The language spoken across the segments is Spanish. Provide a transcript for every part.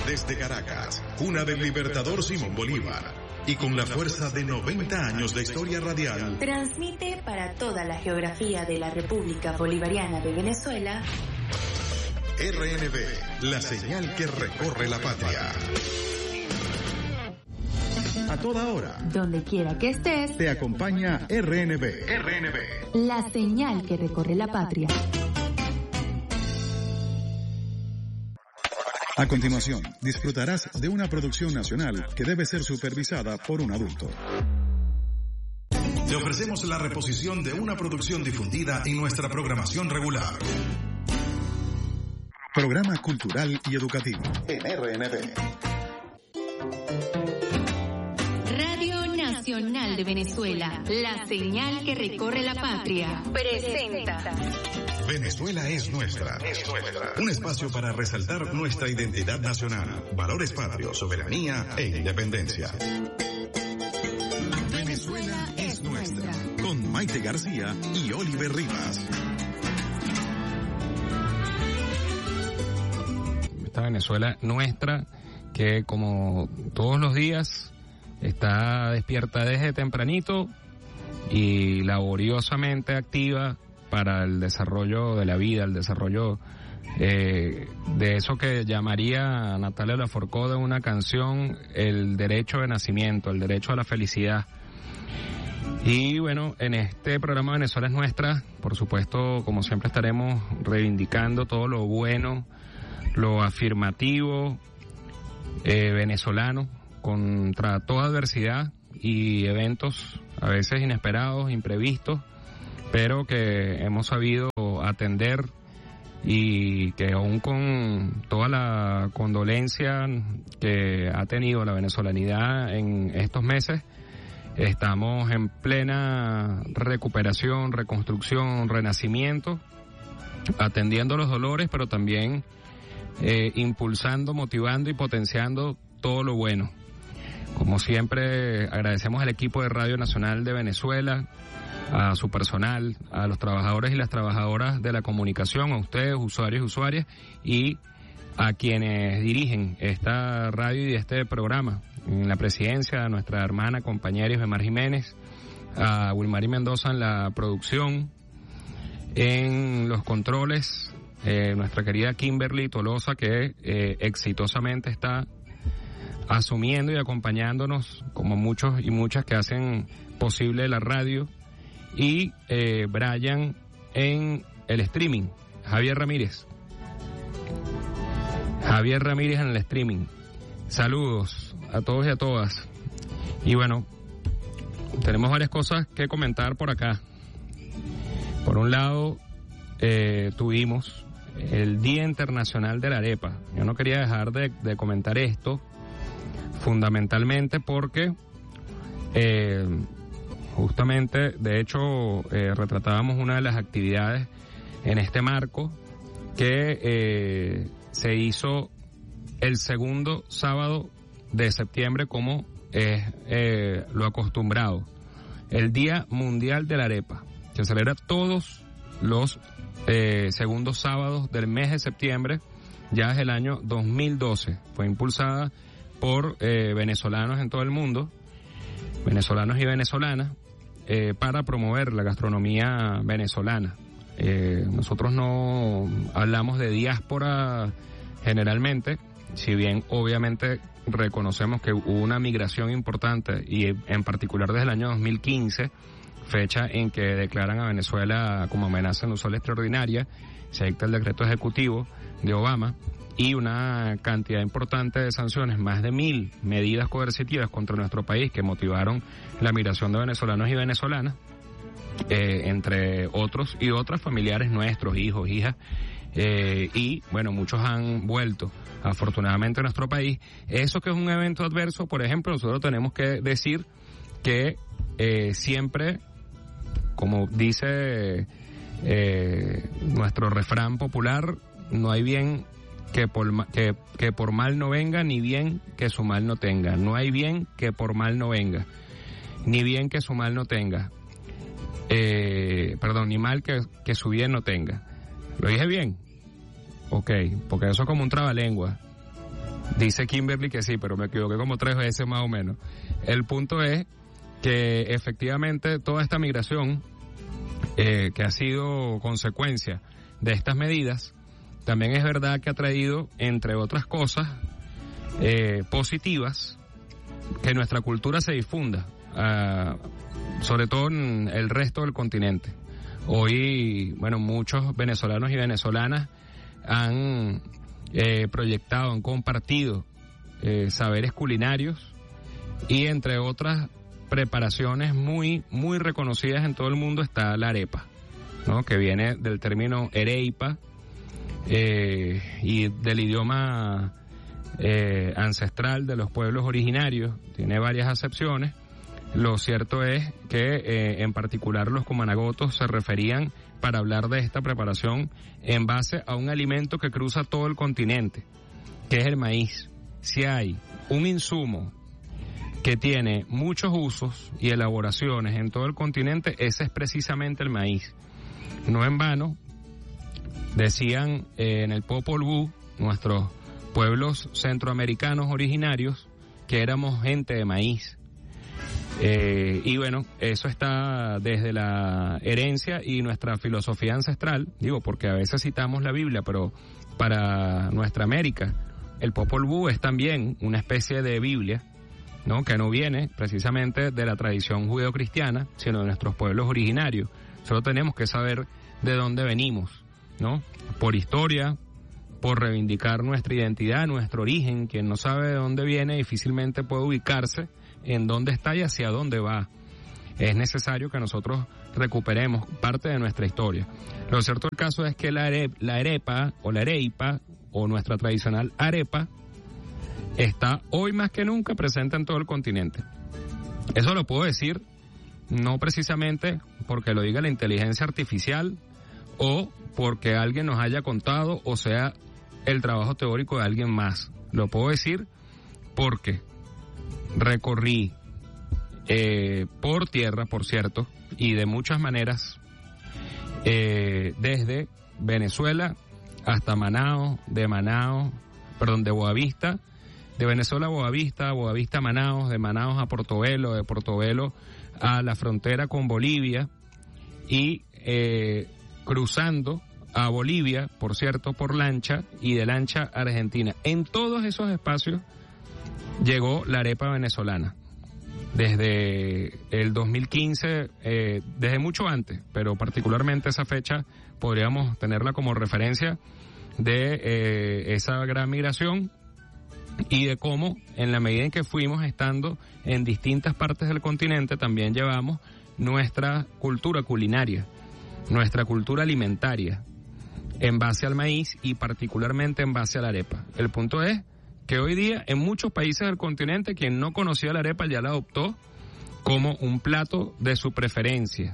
Desde Caracas, cuna del libertador Simón Bolívar, y con la fuerza de 90 años de historia radial, transmite para toda la geografía de la República Bolivariana de Venezuela. RNB, la señal que recorre la patria. A toda hora, donde quiera que estés, te acompaña RNB. La señal que recorre la patria. A continuación, disfrutarás de una producción nacional que debe ser supervisada por un adulto. Te ofrecemos la reposición de una producción difundida en nuestra programación regular. Programa cultural y educativo en RNB. Radio Nacional de Venezuela, la señal que recorre la patria, presenta Venezuela es nuestra. Un espacio para resaltar nuestra identidad nacional, valores patrios, soberanía e independencia. Venezuela es nuestra. Con Maite García y Oliver Rivas. Esta Venezuela nuestra, que como todos los días está despierta desde tempranito y laboriosamente activa para el desarrollo de la vida, el desarrollo de eso que llamaría Natalia Lafourcade en una canción el derecho de nacimiento, el derecho a la felicidad. Y bueno, en este programa Venezuela es nuestra, por supuesto, como siempre estaremos reivindicando todo lo bueno, lo afirmativo venezolano contra toda adversidad y eventos a veces inesperados, imprevistos, pero que hemos sabido atender y que aún con toda la condolencia que ha tenido la venezolanidad en estos meses, estamos en plena recuperación, reconstrucción, renacimiento, atendiendo los dolores, pero también impulsando, motivando y potenciando todo lo bueno. Como siempre, agradecemos al equipo de Radio Nacional de Venezuela, a su personal, a los trabajadores y las trabajadoras de la comunicación, a ustedes, usuarios y usuarias, y a quienes dirigen esta radio y este programa. En la presidencia, a nuestra hermana, compañera Isbemar Jiménez, a Wilmary Mendoza en la producción, en los controles, nuestra querida Kimberly Tolosa, que exitosamente está asumiendo y acompañándonos, como muchos y muchas que hacen posible la radio, y Brian en el streaming, Javier Ramírez en el streaming. Saludos a todos y a todas. Y bueno, tenemos varias cosas que comentar por acá. Por un lado, tuvimos el Día Internacional de la Arepa. Yo no quería dejar de comentar esto, fundamentalmente porque justamente, de hecho, retratábamos una de las actividades en este marco que se hizo el segundo sábado de septiembre, como es lo acostumbrado. El Día Mundial de la Arepa, que se celebra todos los segundos sábados del mes de septiembre, ya desde el año 2012. Fue impulsada por venezolanos en todo el mundo, venezolanos y venezolanas, para promover la gastronomía venezolana. Nosotros no hablamos de diáspora generalmente, si bien obviamente reconocemos que hubo una migración importante, y en particular desde el año 2015, fecha en que declaran a Venezuela como amenaza inusual extraordinaria, se dicta el decreto ejecutivo de Obama y una cantidad importante de sanciones, más de 1.000 medidas coercitivas contra nuestro país que motivaron la migración de venezolanos y venezolanas, entre otros y otras, familiares nuestros, hijos, hijas, y bueno, muchos han vuelto afortunadamente a nuestro país. Eso que es un evento adverso, por ejemplo, nosotros tenemos que decir que siempre, como dice nuestro refrán popular, no hay bien que por mal no venga, ni bien que su mal no tenga. No hay bien que por mal no venga, ni bien que su mal no tenga. Ni mal que su bien no tenga. ¿Lo dije bien? Ok, porque eso es como un trabalengua. Dice Kimberly que sí, pero me equivoqué como 3 veces más o menos. El punto es que efectivamente toda esta migración que ha sido consecuencia de estas medidas, también es verdad que ha traído, entre otras cosas positivas, que nuestra cultura se difunda, sobre todo en el resto del continente. Hoy, bueno, muchos venezolanos y venezolanas han proyectado, han compartido saberes culinarios y entre otras preparaciones muy reconocidas en todo el mundo está la arepa, ¿no? Que viene del término areipa y del idioma ancestral de los pueblos originarios. Tiene varias acepciones. Lo cierto es que en particular los cumanagotos se referían para hablar de esta preparación en base a un alimento que cruza todo el continente, que es el maíz. Si hay un insumo que tiene muchos usos y elaboraciones en todo el continente, ese es precisamente el maíz. No en vano, decían en el Popol Vuh, nuestros pueblos centroamericanos originarios, que éramos gente de maíz. Y bueno, eso está desde la herencia y nuestra filosofía ancestral, digo, porque a veces citamos la Biblia, pero para nuestra América, el Popol Vuh es también una especie de Biblia, ¿no? Que no viene precisamente de la tradición judeocristiana, sino de nuestros pueblos originarios. Solo tenemos que saber de dónde venimos, ¿no? Por historia, por reivindicar nuestra identidad, nuestro origen. Quien no sabe de dónde viene difícilmente puede ubicarse en dónde está y hacia dónde va. Es necesario que nosotros recuperemos parte de nuestra historia. Lo cierto del caso es que la arepa o la areipa o nuestra tradicional arepa está hoy más que nunca presente en todo el continente. Eso lo puedo decir no precisamente porque lo diga la inteligencia artificial o porque alguien nos haya contado o sea el trabajo teórico de alguien más. Lo puedo decir porque recorrí por tierra, por cierto, y de muchas maneras, desde Venezuela hasta Manaos, de Boavista, de Venezuela a Boavista, Boavista a Manaos, de Manaos a Portobelo, de Portobelo a la frontera con Bolivia y cruzando a Bolivia, por cierto, por lancha y de lancha a Argentina. En todos esos espacios llegó la arepa venezolana. Desde el 2015, desde mucho antes, pero particularmente esa fecha podríamos tenerla como referencia de esa gran migración y de cómo en la medida en que fuimos estando en distintas partes del continente también llevamos nuestra cultura culinaria, nuestra cultura alimentaria en base al maíz y particularmente en base a la arepa. El punto es que hoy día en muchos países del continente quien no conocía la arepa ya la adoptó como un plato de su preferencia.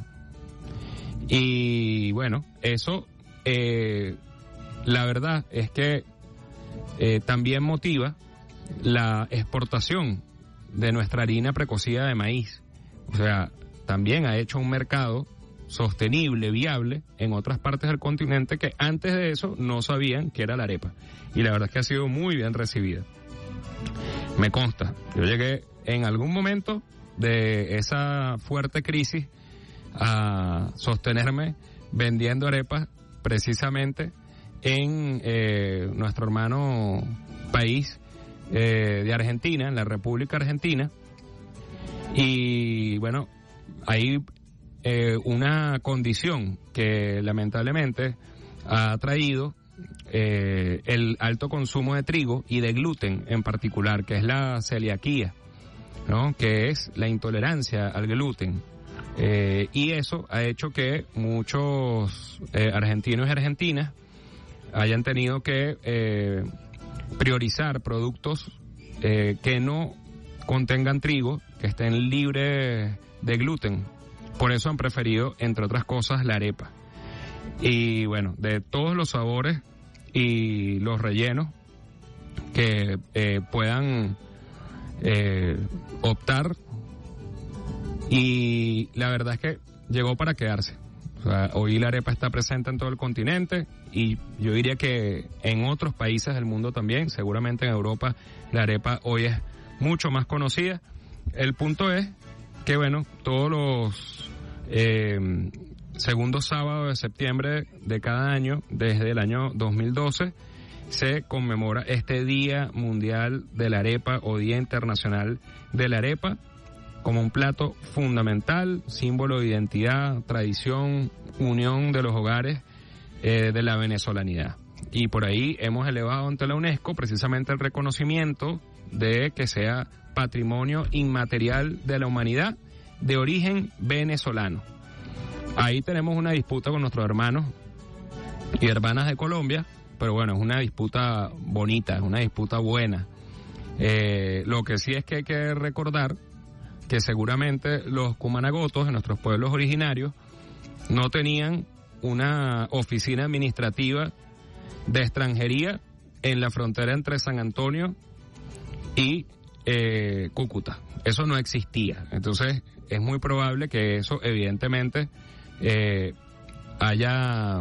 Y bueno, eso la verdad es que también motiva la exportación de nuestra harina precocida de maíz. O sea, también ha hecho un mercado sostenible, viable en otras partes del continente que antes de eso no sabían que era la arepa. Y la verdad es que ha sido muy bien recibida. Me consta, yo llegué en algún momento de esa fuerte crisis a sostenerme vendiendo arepas precisamente en nuestro hermano país de Argentina, en la República Argentina. Y bueno, hay una condición que lamentablemente ha traído el alto consumo de trigo y de gluten en particular, que es la celiaquía, ¿no? Que es la intolerancia al gluten. Y eso ha hecho que muchos argentinos y argentinas hayan tenido que priorizar productos que no contengan trigo, que estén libres de gluten. Por eso han preferido, entre otras cosas, la arepa. Y bueno, de todos los sabores y los rellenos que puedan optar, y la verdad es que llegó para quedarse. O sea, hoy la arepa está presente en todo el continente y yo diría que en otros países del mundo también, seguramente en Europa la arepa hoy es mucho más conocida. El punto es que, bueno, todos los segundos sábados de septiembre de cada año, desde el año 2012, se conmemora este Día Mundial de la Arepa o Día Internacional de la Arepa como un plato fundamental, símbolo de identidad, tradición, unión de los hogares de la venezolanidad. Y por ahí hemos elevado ante la UNESCO precisamente el reconocimiento de que sea patrimonio inmaterial de la humanidad de origen venezolano. Ahí tenemos una disputa con nuestros hermanos y hermanas de Colombia, pero bueno, es una disputa bonita, es una disputa buena. Lo que sí es que hay que recordar que seguramente los cumanagotos, en nuestros pueblos originarios, no tenían una oficina administrativa de extranjería en la frontera entre San Antonio y Cúcuta. Eso no existía. Entonces es muy probable que eso evidentemente se haya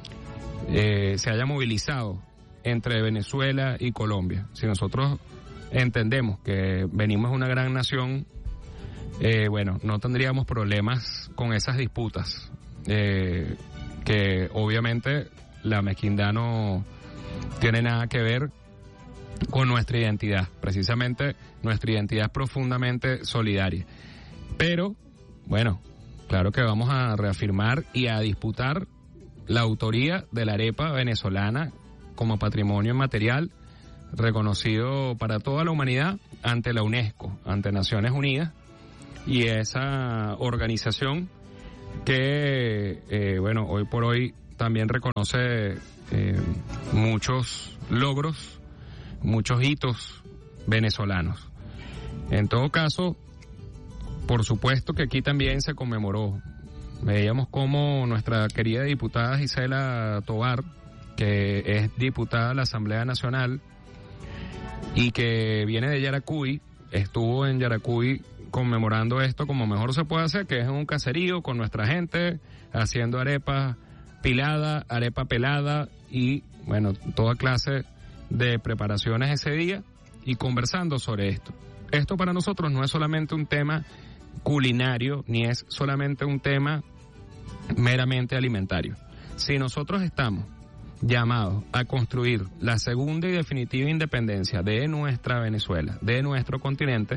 movilizado entre Venezuela y Colombia. Si nosotros entendemos que venimos de una gran nación, bueno, no tendríamos problemas con esas disputas, que obviamente la mezquindad no tiene nada que ver con nuestra identidad. Precisamente nuestra identidad es profundamente solidaria. Pero, bueno, claro que vamos a reafirmar y a disputar la autoría de la arepa venezolana como patrimonio inmaterial reconocido para toda la humanidad ante la UNESCO, ante Naciones Unidas, y esa organización que, bueno, hoy por hoy también reconoce muchos logros, muchos hitos venezolanos. En todo caso, por supuesto que aquí también se conmemoró. Veíamos cómo nuestra querida diputada Gisela Tobar, que es diputada de la Asamblea Nacional y que viene de Yaracuy, estuvo en Yaracuy conmemorando esto como mejor se puede hacer, que es en un caserío con nuestra gente, haciendo arepa pilada, arepa pelada y, bueno, toda clase de preparaciones ese día y conversando sobre esto. Esto para nosotros no es solamente un tema culinario, ni es solamente un tema meramente alimentario. Si nosotros estamos llamados a construir la segunda y definitiva independencia de nuestra Venezuela, de nuestro continente,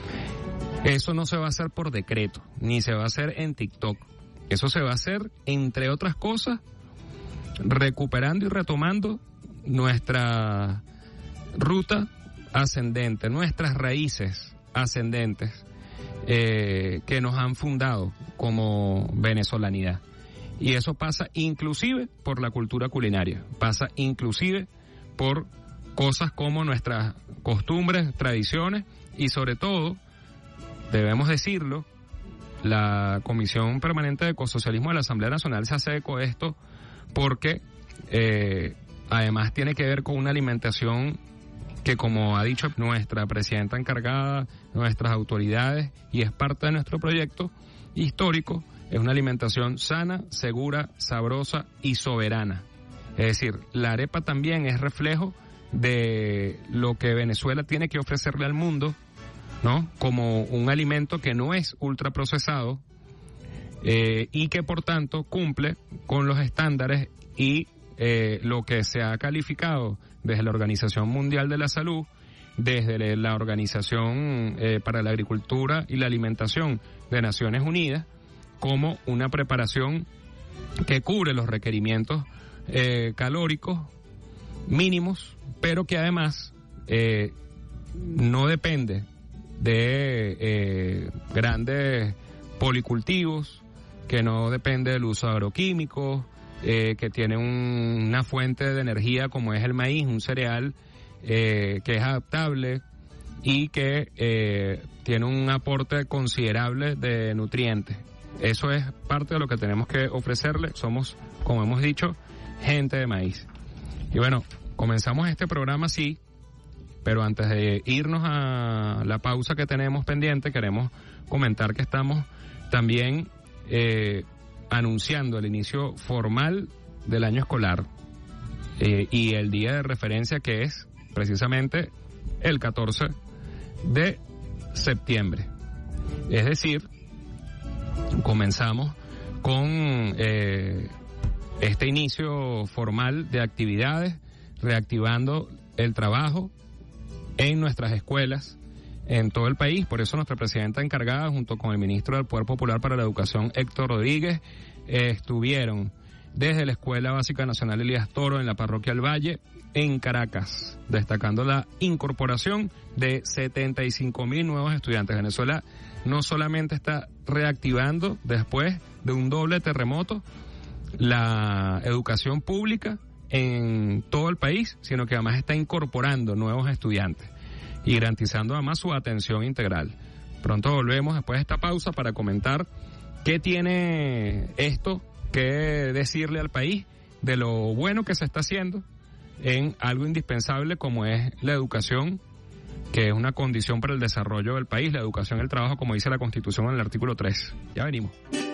eso no se va a hacer por decreto, ni se va a hacer en TikTok. Eso se va a hacer, entre otras cosas, recuperando y retomando nuestra ruta ascendente, nuestras raíces ascendentes que nos han fundado como venezolanidad. Y eso pasa inclusive por la cultura culinaria, pasa inclusive por cosas como nuestras costumbres, tradiciones y sobre todo, debemos decirlo, la Comisión Permanente de Ecosocialismo de la Asamblea Nacional se hace eco de esto porque además tiene que ver con una alimentación que, como ha dicho nuestra presidenta encargada, nuestras autoridades, y es parte de nuestro proyecto histórico, es una alimentación sana, segura, sabrosa y soberana. Es decir, la arepa también es reflejo de lo que Venezuela tiene que ofrecerle al mundo, ¿no? Como un alimento que no es ultraprocesado y que por tanto cumple con los estándares y lo que se ha calificado desde la Organización Mundial de la Salud, desde la Organización para la Agricultura y la Alimentación de Naciones Unidas, como una preparación que cubre los requerimientos calóricos mínimos, pero que además no depende de grandes policultivos, que no depende del uso de agroquímicos, que tiene una fuente de energía como es el maíz, un cereal que es adaptable y que tiene un aporte considerable de nutrientes. Eso es parte de lo que tenemos que ofrecerle. Somos, como hemos dicho, gente de maíz. Y bueno, comenzamos este programa así, pero antes de irnos a la pausa que tenemos pendiente, queremos comentar que estamos también anunciando el inicio formal del año escolar. y el día de referencia, que es precisamente el 14 de septiembre. Es decir, comenzamos con este inicio formal de actividades, reactivando el trabajo en nuestras escuelas en todo el país. Por eso nuestra presidenta encargada, junto con el ministro del Poder Popular para la Educación, Héctor Rodríguez, estuvieron desde la Escuela Básica Nacional Elías Toro en la Parroquia El Valle, en Caracas, destacando la incorporación de 75,000 nuevos estudiantes. Venezuela no solamente está reactivando después de un doble terremoto la educación pública en todo el país, sino que además está incorporando nuevos estudiantes y garantizando además su atención integral. Pronto volvemos después de esta pausa para comentar qué tiene esto que decirle al país de lo bueno que se está haciendo en algo indispensable como es la educación, que es una condición para el desarrollo del país, la educación y el trabajo, como dice la Constitución en el artículo 3. Ya venimos.